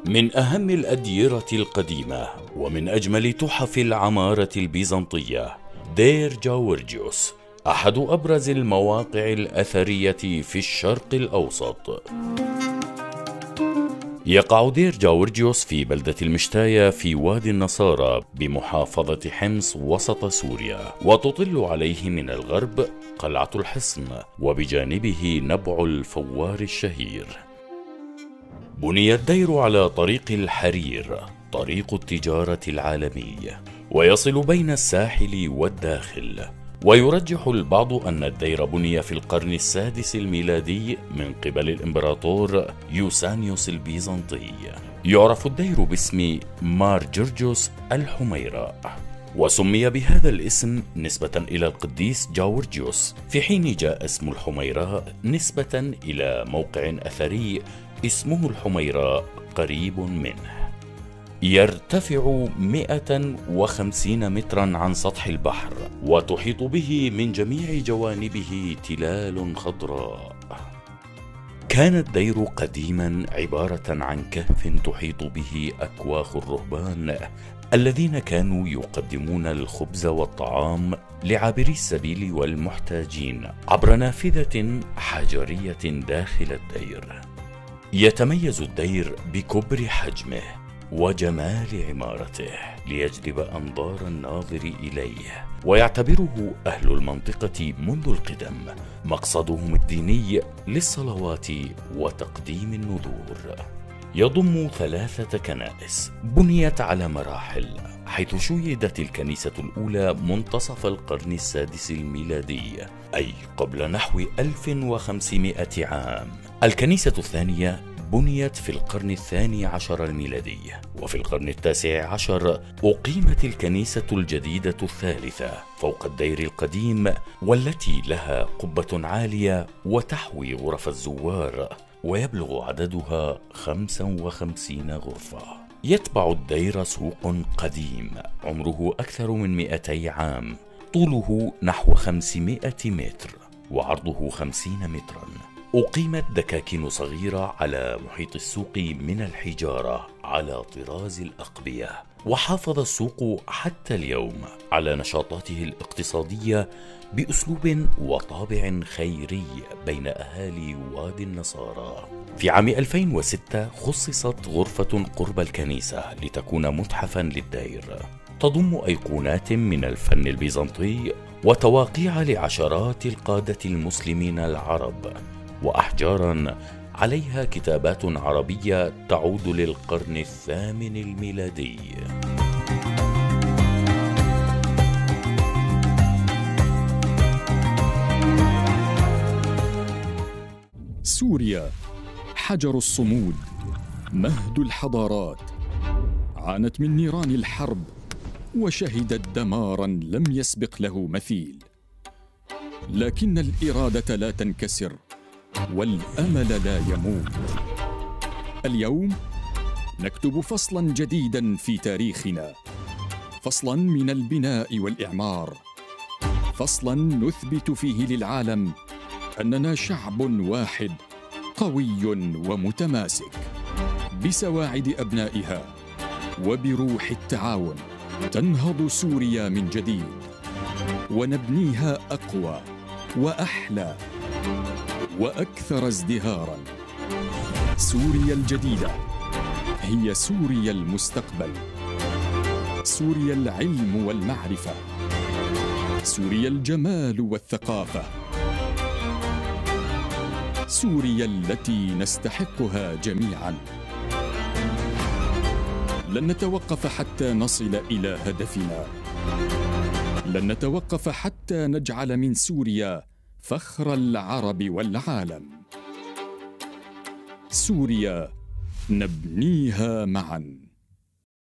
من أهم الأديرة القديمة ومن أجمل تحف العمارة البيزنطية دير جاورجيوس، أحد أبرز المواقع الأثرية في الشرق الأوسط. يقع دير جاورجيوس في بلدة المشتاية في وادي النصارى بمحافظة حمص وسط سوريا، وتطل عليه من الغرب قلعة الحصن، وبجانبه نبع الفوار الشهير. بني الدير على طريق الحرير، طريق التجارة العالمي، ويصل بين الساحل والداخل. ويرجح البعض أن الدير بني في القرن السادس الميلادي من قبل الإمبراطور يوسانيوس البيزنطي. يعرف الدير باسم مار جورجوس الحميراء، وسمي بهذا الاسم نسبة إلى القديس جاورجيوس، في حين جاء اسم الحميراء نسبة إلى موقع أثري اسمه الحميراء قريب منه. يرتفع 150 مترا عن سطح البحر، وتحيط به من جميع جوانبه تلال خضراء. كان الدير قديما عبارة عن كهف تحيط به أكواخ الرهبان الذين كانوا يقدمون الخبز والطعام لعابري السبيل والمحتاجين عبر نافذة حجرية داخل الدير. يتميز الدير بكبر حجمه وجمال عمارته ليجذب أنظار الناظر إليه، ويعتبره أهل المنطقة منذ القدم مقصدهم الديني للصلوات وتقديم النذور. يضم 3 كنائس بنيت على مراحل، حيث شيدت الكنيسة الأولى منتصف القرن السادس الميلادي، أي قبل نحو 1500 عام. الكنيسة الثانية بنيت في القرن الثاني عشر الميلادي، وفي القرن التاسع عشر أقيمت الكنيسة الجديدة الثالثة فوق الدير القديم، والتي لها قبة عالية وتحوي غرف الزوار، ويبلغ عددها 55 غرفة. يتبع الدير سوق قديم عمره أكثر من 200 عام، طوله نحو 500 متر وعرضه 50 مترا. أقيمت دكاكين صغيرة على محيط السوق من الحجارة على طراز الأقبية، وحافظ السوق حتى اليوم على نشاطاته الاقتصادية بأسلوب وطابع خيري بين أهالي وادي النصارى. في عام 2006 خصصت غرفة قرب الكنيسة لتكون متحفا للدير، تضم أيقونات من الفن البيزنطي وتواقيع لعشرات القادة المسلمين العرب، وأحجارا عليها كتابات عربية تعود للقرن الثامن الميلادي. سوريا حجر الصمود، مهد الحضارات، عانت من نيران الحرب وشهدت دمارا لم يسبق له مثيل، لكن الإرادة لا تنكسر والأمل لا يموت. اليوم نكتب فصلا جديدا في تاريخنا، فصلا من البناء والإعمار، فصلا نثبت فيه للعالم أننا شعب واحد قوي ومتماسك. بسواعد أبنائها وبروح التعاون تنهض سوريا من جديد، ونبنيها أقوى وأحلى وأكثر ازدهاراً. سوريا الجديدة هي سوريا المستقبل، سوريا العلم والمعرفة، سوريا الجمال والثقافة، سوريا التي نستحقها جميعاً. لن نتوقف حتى نصل إلى هدفنا، لن نتوقف حتى نجعل من سوريا فخر العرب والعالم. سوريا نبنيها معاً.